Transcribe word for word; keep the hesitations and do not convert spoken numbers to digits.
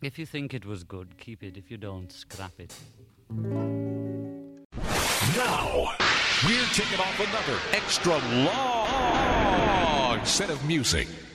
If you think it was good, keep it. If you don't, scrap it. Now, we're kicking off another extra long set of music.